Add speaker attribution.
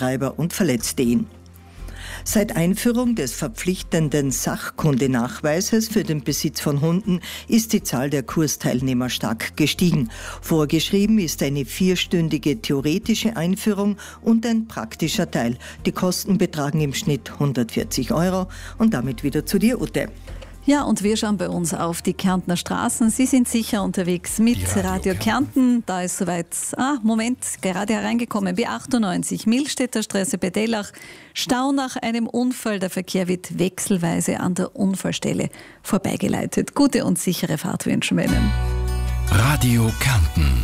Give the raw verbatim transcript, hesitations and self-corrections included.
Speaker 1: Betreiber und verletzte ihn. Seit Einführung des verpflichtenden Sachkundenachweises für den Besitz von Hunden ist die Zahl der Kursteilnehmer stark gestiegen. Vorgeschrieben ist eine vierstündige theoretische Einführung und ein praktischer Teil. Die Kosten betragen im Schnitt hundertvierzig Euro. Und damit wieder zu dir, Ute.
Speaker 2: Ja, und wir schauen bei uns auf die Kärntner Straßen. Sie sind sicher unterwegs mit
Speaker 3: Radio,
Speaker 2: Radio Kärnten. Kärnten. Da ist soweit, ah, Moment, gerade hereingekommen, B achtundneunzig, Millstätter Straße bei Dellach. Stau nach einem Unfall. Der Verkehr wird wechselweise an der Unfallstelle vorbeigeleitet. Gute und sichere Fahrt wünschen wir Ihnen.
Speaker 3: Radio Kärnten.